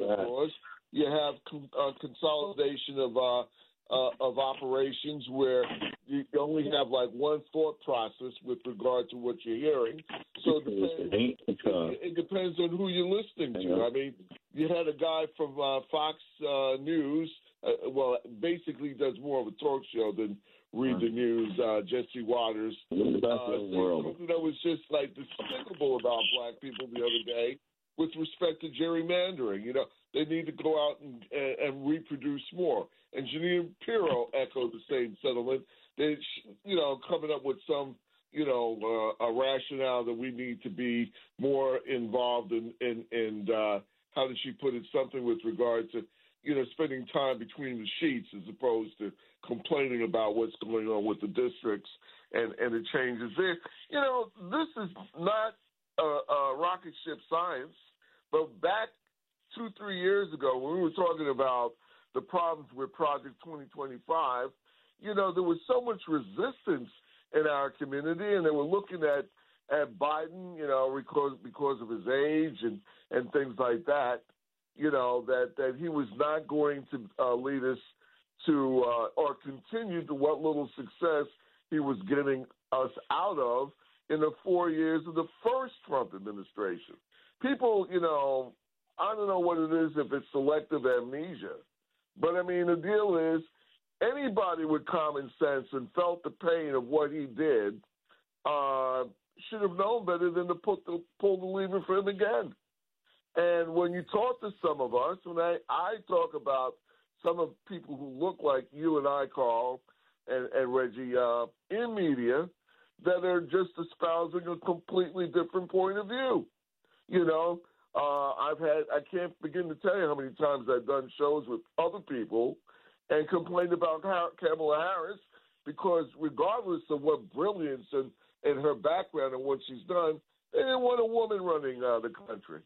course. You have consolidation of operations where you only have like one thought process with regard to what you're hearing. So it depends on who you're listening to. I mean, you had a guy from Fox News, basically does more of a talk show than read the news, Jesse Waters. Something that was just like despicable about black people the other day with respect to gerrymandering. You know, they need to go out and reproduce more. And Jeanine Pirro echoed the same sentiment. They, coming up with some, a rationale that we need to be more involved in how did she put it, something with regard to, spending time between the sheets as opposed to complaining about what's going on with the districts and the changes there. This is not rocket ship science, but back 2-3 years ago when we were talking about the problems with Project 2025, there was so much resistance in our community, and they were looking at Biden, because of his age and things like that, that he was not going to lead us to or continue to what little success he was getting us out of in the 4 years of the first Trump administration. People, I don't know what it is, if it's selective amnesia, but I mean, the deal is anybody with common sense and felt the pain of what he did should have known better than to pull the lever for him again. And when you talk to some of us, when I talk about some of people who look like you and I, Carl, and Reggie, in media, that are just espousing a completely different point of view. I can't begin to tell you how many times I've done shows with other people and complained about Kamala Harris because regardless of what brilliance and her background and what she's done, they didn't want a woman running the country.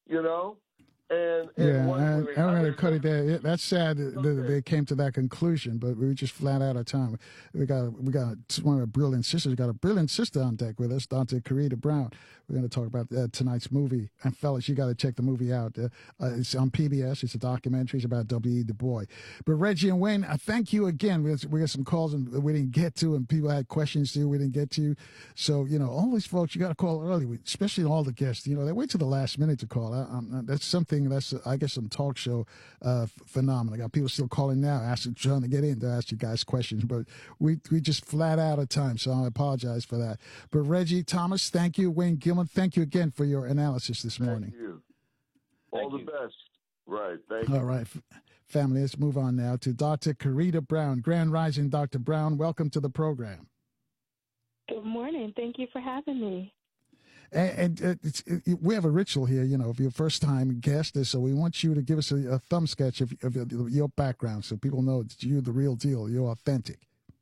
And I'm going to cut it there. That's sad that they came to that conclusion, but we just flat out of time. We got one of our brilliant sisters. We got a brilliant sister on deck with us, Dr. Karida Brown. We're going to talk about tonight's movie. And fellas, you got to check the movie out. It's on PBS. It's a documentary. It's about W.E. Du Bois. But Reggie and Wayne, I thank you again. We got some calls and we didn't get to, and people had questions too we didn't get to. So, all these folks, you got to call early, especially all the guests. They wait till the last minute to call. That's something. That's, I guess, some talk show phenomenon. I got people still calling now, trying to get in to ask you guys questions, but we just flat out of time, so I apologize for that. But Reggie Thomas, thank you. Wayne Gilman, thank you again for your analysis this morning. Thank you. All the best. Right. Thank you. All right, family, let's move on now to Dr. Karida Brown. Grand Rising, Dr. Brown. Welcome to the program. Good morning. Thank you for having me. And we have a ritual here, of your first time guest, so we want you to give us a thumb sketch of your background so people know that you're the real deal, you're authentic.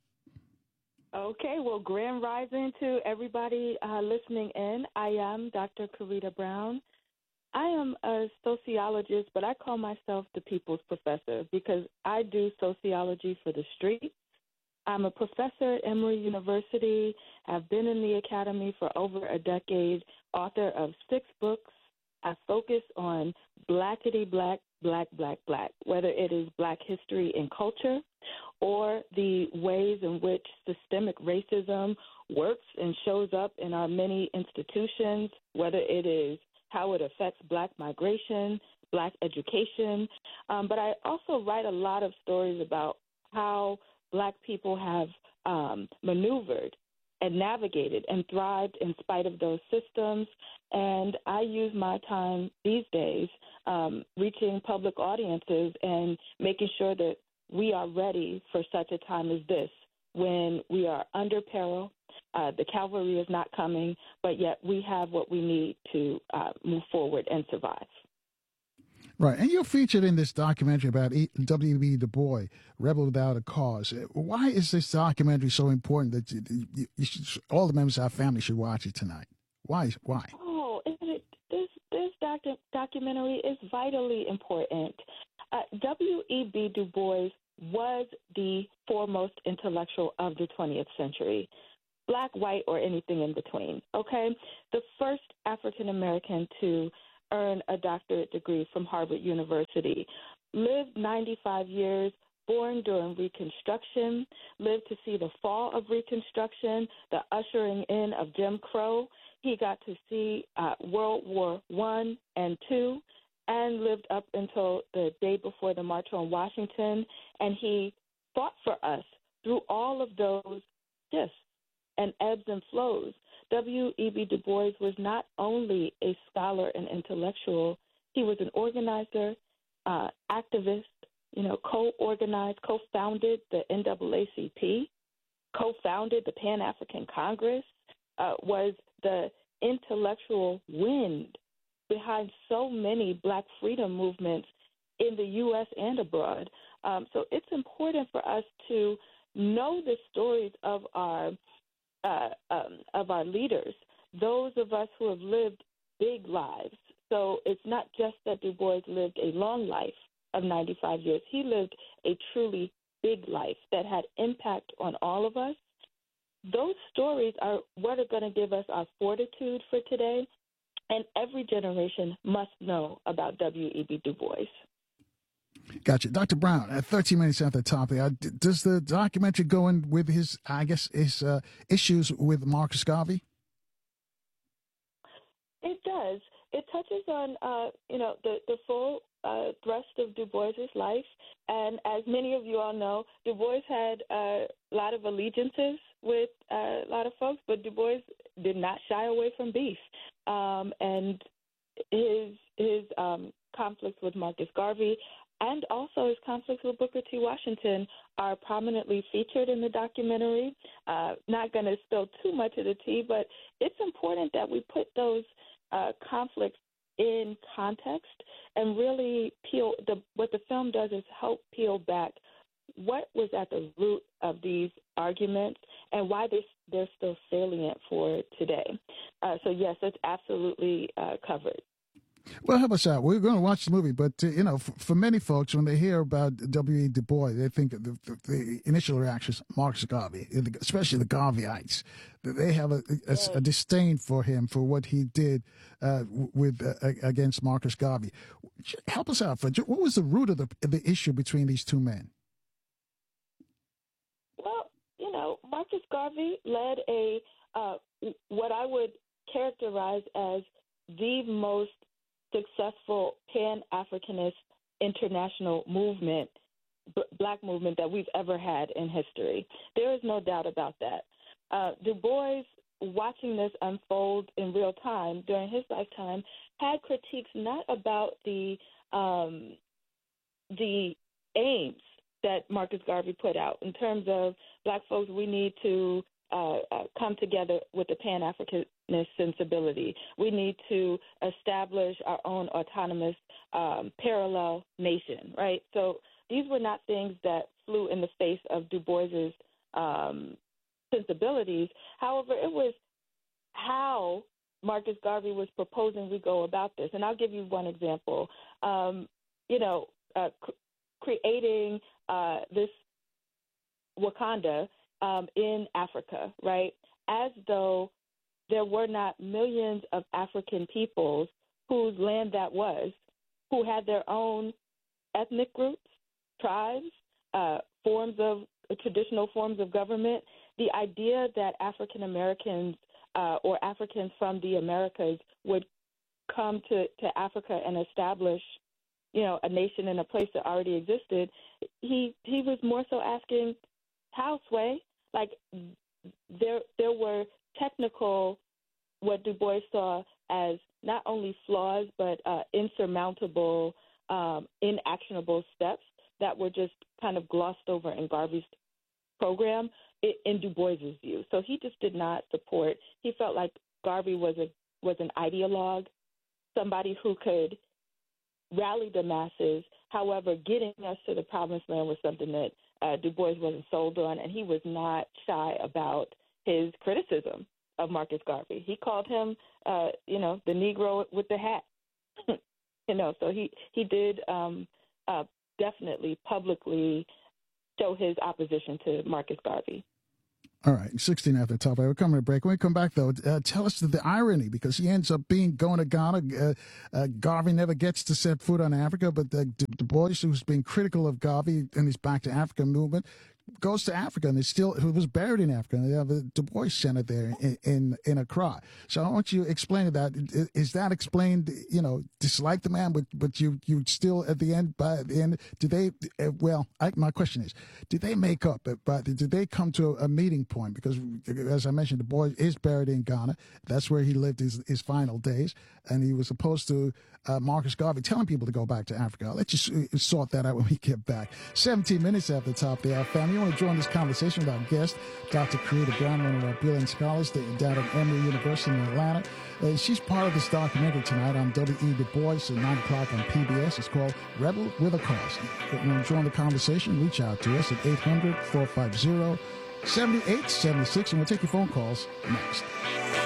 Okay, well, grand rising to everybody listening in. I am Dr. Karida Brown. I am a sociologist, but I call myself the people's professor because I do sociology for the street. I'm a professor at Emory University. I've been in the academy for over a decade, author of 6 books. I focus on blackity-black, black, whether it is black history and culture or the ways in which systemic racism works and shows up in our many institutions, whether it is how it affects black migration, black education. But I also write a lot of stories about how black people have maneuvered and navigated and thrived in spite of those systems. And I use my time these days reaching public audiences and making sure that we are ready for such a time as this, when we are under peril. The cavalry is not coming, but yet we have what we need to move forward and survive. Right, and you're featured in this documentary about W.E. Du Bois, Rebel Without a Cause. Why is this documentary so important that all the members of our family should watch it tonight? Why? Oh, this documentary is vitally important. W.E.B. Du Bois was the foremost intellectual of the 20th century, black, white, or anything in between, okay? The first African-American to earn a doctorate degree from Harvard University, lived 95 years, born during Reconstruction, lived to see the fall of Reconstruction, the ushering in of Jim Crow. He got to see World War I and II, and lived up until the day before the March on Washington. And he fought for us through all of those shifts and ebbs and flows. W.E.B. Du Bois was not only a scholar and intellectual, he was an organizer, activist, co-organized, co-founded the NAACP, co-founded the Pan-African Congress, was the intellectual wind behind so many Black freedom movements in the U.S. and abroad. So it's important for us to know the stories of our leaders, those of us who have lived big lives. So it's not just that Du Bois lived a long life of 95 years. He lived a truly big life that had impact on all of us. Those stories are what are going to give us our fortitude for today, and every generation must know about W.E.B. Du Bois. Gotcha. Dr. Brown, at 13 minutes after the top, does the documentary go in with his issues with Marcus Garvey? It does. It touches on, the full thrust of Du Bois' life. And as many of you all know, Du Bois had a lot of allegiances with a lot of folks, but Du Bois did not shy away from beef. And his conflicts with Marcus Garvey and also his conflicts with Booker T. Washington are prominently featured in the documentary. Not going to spill too much of the tea, but it's important that we put those conflicts in context and really what the film does is help peel back what was at the root of these arguments and why they're still salient for today. So yes, it's absolutely covered. Well, how about that? We're going to watch the movie, but, for many folks, when they hear about W.E. Du Bois, they think the initial reaction is Marcus Garvey, especially the Garveyites. They have a disdain for him, for what he did against Marcus Garvey. Help us out. What was the root of the issue between these two men? Well, Marcus Garvey led what I would characterize as the most successful Pan-Africanist international movement, Black movement that we've ever had in history. There is no doubt about that. Du Bois, watching this unfold in real time during his lifetime, had critiques not about the aims that Marcus Garvey put out in terms of Black folks, we need to come together with the Pan-Africanist sensibility. We need to establish our own autonomous parallel nation, right? So these were not things that flew in the face of Du Bois's sensibilities. However, it was how Marcus Garvey was proposing we go about this. And I'll give you one example. Creating this Wakanda in Africa, right? As though there were not millions of African peoples whose land that was, who had their own ethnic groups, tribes, traditional forms of government. The idea that African Americans or Africans from the Americas would come to Africa and establish, a nation in a place that already existed, he was more so asking, how, Sway? Like, there were technical, what Du Bois saw as not only flaws, but insurmountable, inactionable steps that were just kind of glossed over in Garvey's program in Du Bois's view. So he just did not support. He felt like Garvey was an ideologue, somebody who could rally the masses. However, getting us to the promised land was something that Du Bois wasn't sold on, and he was not shy about his criticism of Marcus Garvey. He called him, the Negro with the hat. So he did definitely publicly show his opposition to Marcus Garvey. All right, 16 after the top. We're coming to break. When we come back, though, tell us the irony, because he ends up going to Ghana. Garvey never gets to set foot on Africa, but Du Bois, who's been critical of Garvey and his Back to Africa movement, goes to Africa, and it was buried in Africa. And they have a Du Bois Center there in Accra. So I want you to explain that. Is that explained? Dislike the man, but you still at the end. By the end, do they? My question is, did they make up? But did they come to a meeting point? Because as I mentioned, Du Bois is buried in Ghana. That's where he lived his final days, and he was opposed to Marcus Garvey telling people to go back to Africa. I'll let you sort that out when we get back. 17 minutes after the top of the hour, family. You want to join this conversation with our guest, Dr. Coretta Brown, one of our brilliant scholars down at Emory University in Atlanta. She's part of this documentary tonight on W.E. Du Bois at 9 o'clock on PBS. It's called Rebel with a Cause. If you want to join the conversation, reach out to us at 800-450-7876, and we'll take your phone calls next.